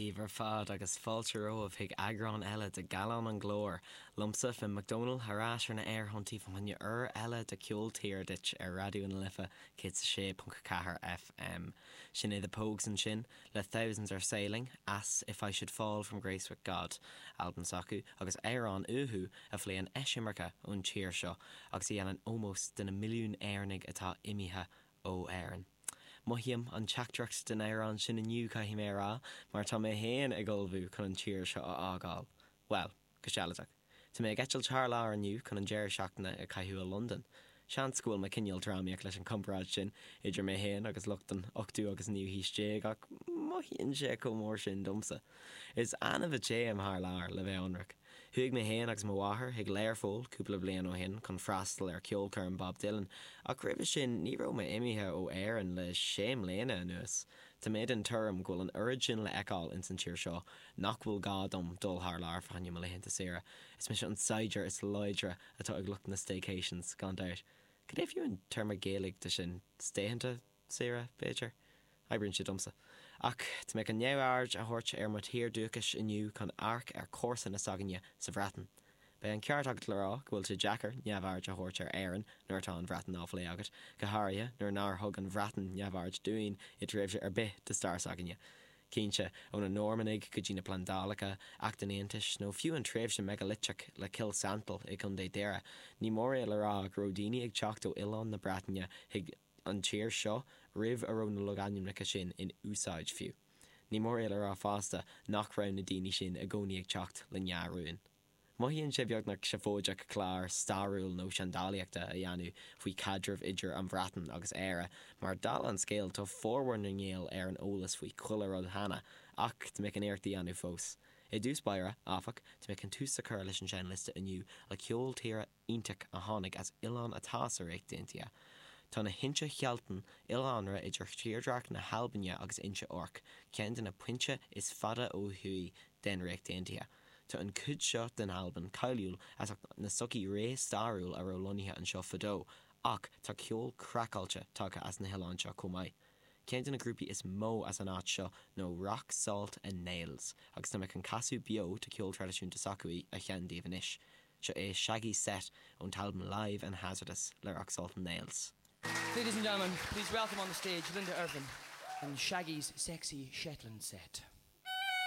Íomhar fad agus fáilte romh ag agrán eile de galán an glór, lumsa fin McDonald harásar na airthuntí faoine eile de ceol tír dit ar radioú na lifa cé sa 6.4 FM. Sin é the Pogues an sin, le thousands are sailing, as if I should fall from grace with God, Alban Saku, agus Éireann uhu a phléan eisimarcha ón tír seo, agus í an almost den a milliún airnig atá imithe ó Éireann. Mohiam an teachtracht den Éireann sin aniu caithim é rá, mar tá mé héan ag olbhú chun an tír seo á ágáil. Well, go sealadach. Tá mé geitil tar lá aniu chun an deir seachtaine a caiithú a London. Sean scoil me cinneal trámiach leis an compráid sin, idir mé héan agus luchtan 8 agus 9 híos ach mohian sé có mór sin dumsa. Is anna bheith sé am thar lár le bheith anrach. Thuig mé héan agus mo wathair ag léir fól cúpla bliain ó hin chun freastal ar ceolcar an Bob Dylan, ach ribh sin ní raibh mé imithe ó Éireann le séim léine anuas. Tá méid an term ghfuil an origin le eáil in san tír seo, nach bhfuil gádom dul thar lár fainne me lehénta séra. Is me se an Sider is leidre atá ag lucht na staycations gan dairt. Could if you an term a Gaelic de sin stayhanta séra, Becher? Ibrin si dumsa. Ach, to make a new arge a horch mat hir dúchas iniu can arc ar corsa na saganya sa vratan. Bei an ceartagad le rá, gwil to jacker neavarge a horch ar Éireann, nuair tá an vratan áf le agat, Caharia, nuair nar hug an vratan neavarge doing it réimse ar bit de star saganya. Cínse ón a Normanig go dtína Plandalacha, Actanéantis, nó fiú an tréimhse megalitach le Kill Santal ag chun dé deire, ní mór é le rá grodíine ag teacht ó Ilan na Bratania hig an tír seo rih aró na loganium lecha sin in úsáid fiú. Ní mór é le rá fásta nach raibh na daoine sin a gcónaí ag teacht le nearúin. Maihíonn sé bheag nach sefóideach clár starúil nó seandálaíochta a dhéanú faoi cadrih idir an bhratan agus éire, mar dal an scéal tá fórhar na ngéal ar an ólas faoi chuileród hana, ach tá mic an airtaí anú fós. I dús baire, áfach, tá mic an túsa chur leis an sin lista aniu le ceol tíre ionteach a tháinig as Ilan atá sa réic daintia. Tá na hinse chealtan Ilanra idir tíordraach na halbanne agus inse orc, cean na puinte is fada ó thuí den réic daintia. Tá an cud seo den Alban caiiliúil as na sucí ré starúil ar rolonithe an seo fadó, ach tá ceol crackáilte tucha as na Highland seo comai. Cean na grúpi is mó as an áit seo nó rock, salt and nails, agus tá me an casú bio tá ceol tradiisiúnta sacuí a chean daobhanis. Seo é Shaggy set on Talbot Live and Hazardous le rock, salt and nails. Ladies and gentlemen, please welcome on the stage Linda Irvin and Shaggy's sexy Shetland set.